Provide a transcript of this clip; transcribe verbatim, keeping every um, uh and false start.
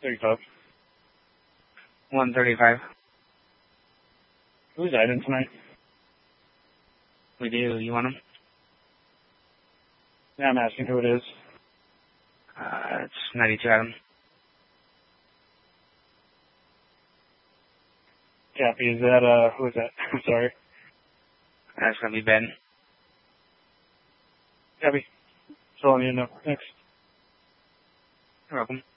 thirty-five. one thirty-five. Who's that in tonight? We do. You want him? Yeah, I'm asking who it is. Uh, it's ninety-two Adam. Copy. Is that, uh, who is that? I'm sorry. That's gonna be Ben. Copy. That's all I need to know. Thanks. You're welcome.